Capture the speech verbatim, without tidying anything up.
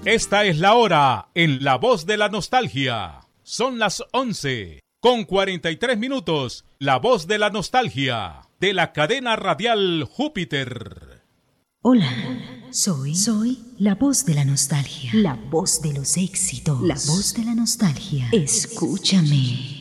Esta es la hora en La Voz de la Nostalgia. Son las once con cuarenta y tres minutos. La Voz de la Nostalgia de la cadena radial Júpiter. Hola, soy, soy la voz de la nostalgia, la voz de los éxitos, la voz de la nostalgia. Escúchame.